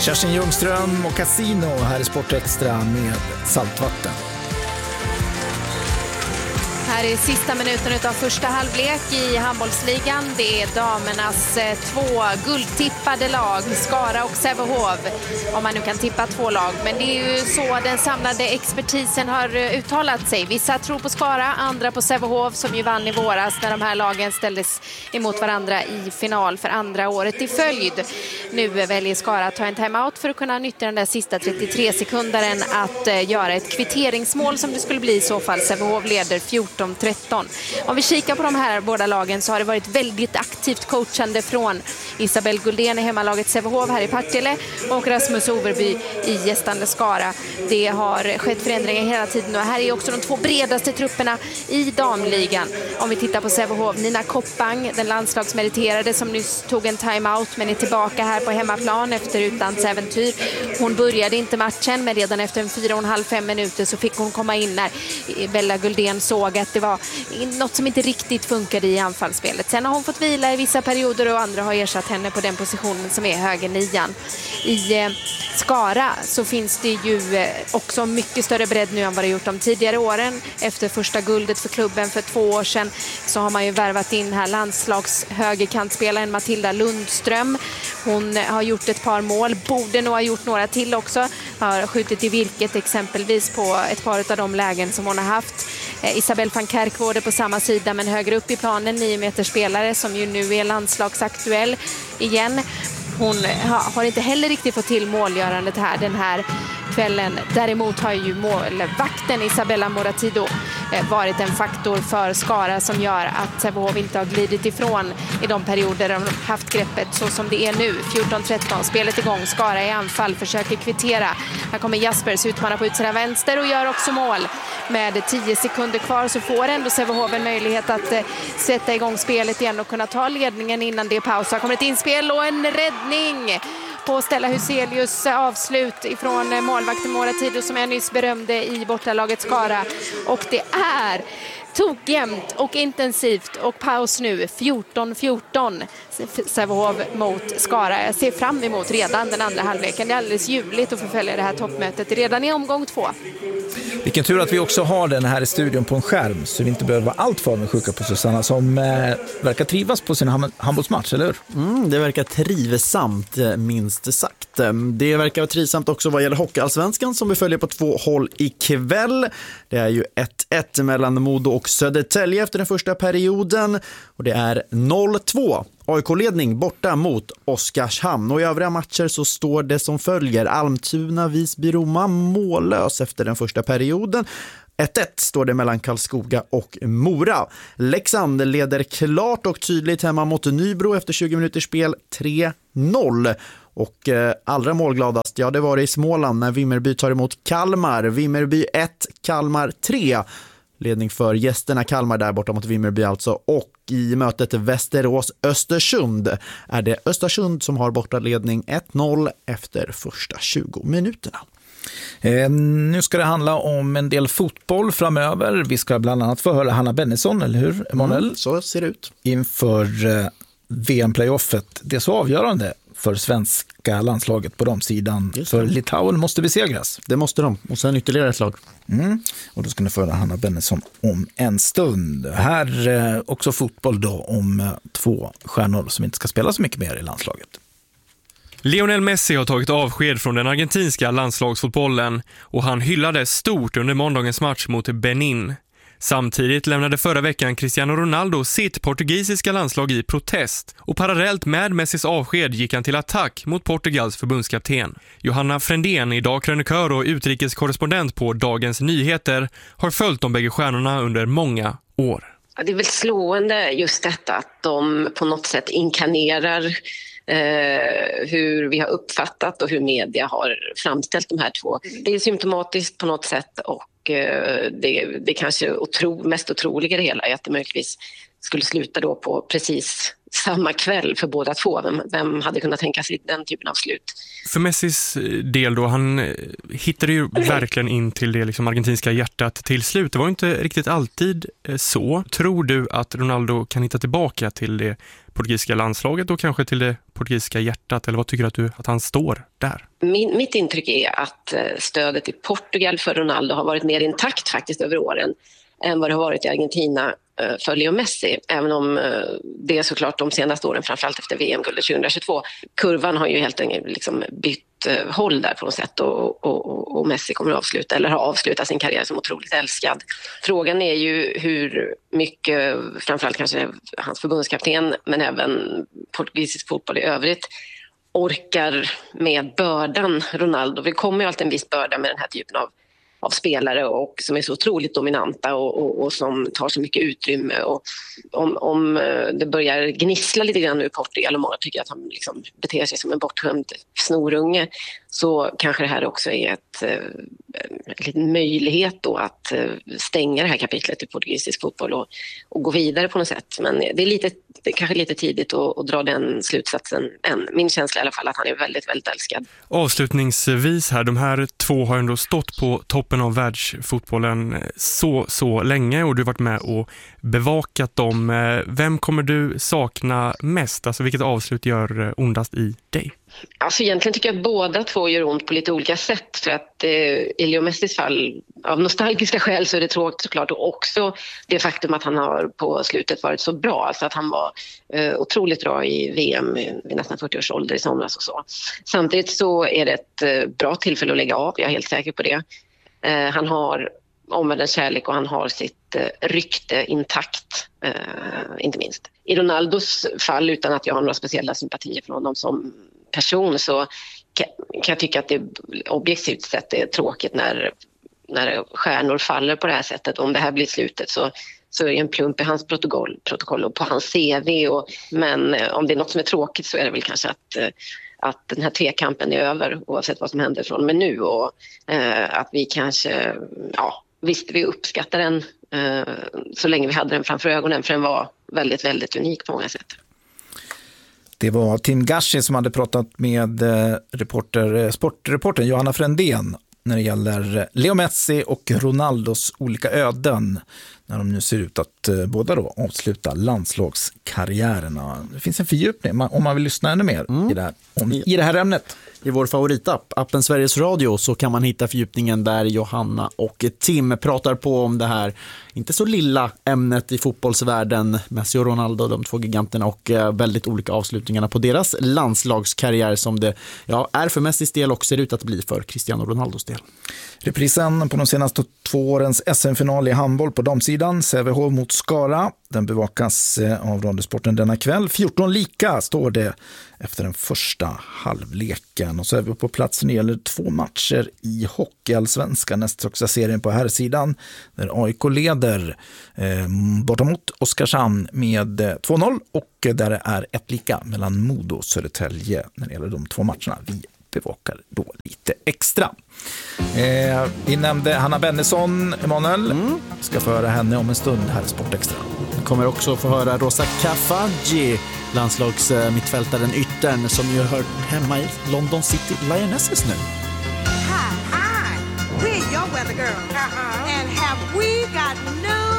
Kerstin Ljungström och Casino här i Sport Extra med Saltvatten. Här är sista minuten av första halvlek i handbollsligan. Det är damernas 2 guldtippade lag, Skara och Sävehof. Om man nu kan tippa 2 lag. Men det är ju så den samlade expertisen har uttalat sig. Vissa tror på Skara, andra på Sävehof som ju vann i våras när de här lagen ställdes emot varandra i final för andra året i följd. Nu väljer Skara att ta en timeout för att kunna nyttja den där sista 33 sekundaren att göra ett kvitteringsmål som det skulle bli i så fall. Sävehof leder 14-13. Om vi kikar på de här båda lagen så har det varit väldigt aktivt coachande från Isabel Guldén i hemmalaget Sävehof här i Partille och Rasmus Overby i gästande Skara. Det har skett förändringar hela tiden och här är också de 2 bredaste trupperna i damligan. Om vi tittar på Sävehof, Nina Koppang, den landslagsmeriterade som nyss tog en timeout men är tillbaka här på hemmaplan efter utlandsäventyr. Hon började inte matchen men redan efter 4,5 minuter så fick hon komma in när Bella Guldén såg att det var något som inte riktigt funkade i anfallsspelet. Sen har hon fått vila i vissa perioder och andra har ersatt henne på den positionen som är höger nian. I Skara så finns det ju också mycket större bredd nu än vad det gjort de tidigare åren. Efter första guldet för klubben för 2 år sedan så har man ju värvat in här landslags högerkantspelaren Matilda Lundström. Hon har gjort ett par mål, borde nog ha gjort några till också. Har skjutit i virket exempelvis på ett par av de lägen som hon har haft. Isabel van Kerkvårde på samma sida men högre upp i planen, 9-metersspelare som ju nu är landslagsaktuell igen. Hon har inte heller riktigt fått till målgörandet här den här kvällen. Däremot har ju målvakten Isabella Moratido varit en faktor för Skara som gör att Sävehof inte har glidit ifrån i de perioder de haft greppet så som det är nu. 14-13, spelet igång, Skara i anfall, försöker kvittera. Här kommer Jaspers, utmanar på utsidan vänster och gör också mål. Med 10 sekunder kvar så får ändå Sävehof en möjlighet att sätta igång spelet igen och kunna ta ledningen innan det är paus. Här kommer ett inspel och en räddning på Stella Huselius avslut ifrån målvakten Moratido som jag nyss berömde i bortalaget Skara. Och det är tokjämnt och intensivt och paus nu 14-14 Sävehof mot Skara. Jag ser fram emot redan den andra halvleken. Det är alldeles ljuvligt att förfölja det här toppmötet redan i omgång 2. Vilken tur att vi också har den här i studion på en skärm så vi inte behöver vara allt för sjuka på Susanna som verkar trivas på sin handbollsmatch, eller hur? Det verkar trivsamt, minst sagt. Det verkar vara trivsamt också vad gäller hockeyallsvenskan som vi följer på 2 håll ikväll. Det är ju 1-1 mellan Modo och Södertälje efter den första perioden och det är 0-2. AIK-ledning borta mot Oskarshamn och i övriga matcher så står det som följer. Almtuna, Visby, Roma mållös efter den första perioden. 1-1 står det mellan Karlskoga och Mora. Leksand leder klart och tydligt hemma mot Nybro efter 20 minuters spel 3-0. Och allra målgladast, ja det var det i Småland när Vimmerby tar emot Kalmar. Vimmerby 1, Kalmar 3. Ledning för gästerna Kalmar där borta mot Vimmerby alltså. Och i mötet Västerås-Östersund är det Östersund som har bortaledning 1-0 efter första 20 minuterna. Nu ska det handla om en del fotboll framöver. Vi ska bland annat få höra Hanna Bennison, eller hur, Emanuel? Så ser det ut. Inför VM-playoffet. Det är så avgörande för svenska landslaget på de sidan. För Litauen måste besegras. Det måste de. Och sen ytterligare ett lag. Och då ska ni få höra Hanna Bennison om en stund. Här också fotboll då om 2 stjärnor som inte ska spela så mycket mer i landslaget. Lionel Messi har tagit avsked från den argentinska landslagsfotbollen och han hyllade stort under måndagens match mot Benin. Samtidigt lämnade förra veckan Cristiano Ronaldo sitt portugisiska landslag i protest och parallellt med Messis avsked gick han till attack mot Portugals förbundskapten. Johanna Frändén, idag krönikör och utrikeskorrespondent på Dagens Nyheter, har följt de bägge stjärnorna under många år. Ja, det är väl slående just detta att de på något sätt inkarnerar hur vi har uppfattat och hur media har framställt de här 2. Det är symptomatiskt på något sätt och det kanske mest otroliga det hela är att det möjligtvis skulle sluta då på precis samma kväll för båda två. Vem hade kunnat tänka sig den typen av slut? För Messis del då, han hittade ju verkligen in till det liksom argentinska hjärtat till slut. Det var inte riktigt alltid så. Tror du att Ronaldo kan hitta tillbaka till det portugisiska landslaget och kanske till det portugisiska hjärtat? Eller vad tycker du att han står där? Mitt intryck är att stödet i Portugal för Ronaldo har varit mer intakt faktiskt över åren än vad det har varit i Argentina för Leo Messi, även om det är såklart de senaste åren, framförallt efter VM-guldet 2022. Kurvan har ju helt enkelt liksom bytt håll där på något sätt och Messi kommer att avsluta eller har avslutat sin karriär som otroligt älskad. Frågan är ju hur mycket, framförallt kanske hans förbundskapten, men även portugisisk fotboll i övrigt, orkar med bördan Ronaldo. Det kommer ju alltid en viss börda med den här typen av spelare och som är så otroligt dominanta och som tar så mycket utrymme. Och om det börjar gnissla lite grann nu i Portugal och många tycker att han liksom beter sig som en bortskämd snorunge, så kanske det här också är en liten möjlighet då att stänga det här kapitlet i portugisisk fotboll och gå vidare på något sätt. Men det är kanske lite tidigt att dra den slutsatsen än. Min känsla är i alla fall att han är väldigt, väldigt älskad. Avslutningsvis här, de här två har ändå stått på toppen av världsfotbollen så länge och du har varit med och bevakat dem. Vem kommer du sakna mest? Alltså vilket avslut gör ondast i dig? Alltså egentligen tycker jag att båda två gör ont på lite olika sätt, för att i Leo Messis fall av nostalgiska skäl så är det tråkigt såklart, och också det faktum att han har på slutet varit så bra, alltså att han var otroligt bra i VM vid nästan 40 års ålder i somras och så. Samtidigt så är det ett bra tillfälle att lägga av, jag är helt säker på det. Han har omvärldens kärlek och han har sitt rykte intakt, inte minst. I Ronaldos fall, utan att jag har några speciella sympatier för honom som person, så kan jag tycka att det objektivt sett är tråkigt när stjärnor faller på det här sättet. Om det här blir slutet så är det en plump i hans protokoll och på hans CV. Men om det är något som är tråkigt så är det väl kanske att den här tvekampen är över oavsett vad som händer från men nu. Och att vi kanske, visst vi uppskattar den så länge vi hade den framför ögonen, för den var väldigt, väldigt unik på många sätt. Det var Tim Gashi som hade pratat med sportreportern Johanna Frändén när det gäller Leo Messi och Ronaldos olika öden när de nu ser ut att båda då avsluta landslagskarriärerna. Det finns en fördjupning om man vill lyssna ännu mer i det här ämnet. I vår favoritapp, appen Sveriges Radio, så kan man hitta fördjupningen där Johanna och Tim pratar på om det här inte så lilla ämnet i fotbollsvärlden, Messi och Ronaldo, de två giganterna, och väldigt olika avslutningarna på deras landslagskarriär som det är för Messis del och ser ut att bli för Cristiano Ronaldos del. Reprisen på de senaste 2 årens SM-final i handboll på damsidan, Sävehof mot Skara. Den bevakas av Radiosporten denna kväll. 14 står det efter den första halvleken. Och så är vi på plats när det gäller 2 matcher i Hockeyallsvenskan, näst högsta serien på här sidan, där AIK leder borta mot Oskarshamn med 2-0 och där det är 1 mellan Modo och Södertälje när det gäller de 2 matcherna. Vi bevakar då lite extra. Vi nämnde Hanna Bennison, Emanuel. Ska få höra henne om en stund här i Sportextra. Vi kommer också få höra Rosa Kafaji, landslagsmittfältaren yttern som ju hör hemma i London City Lionesses nu. Hi, we're your weather girl. And have we got news?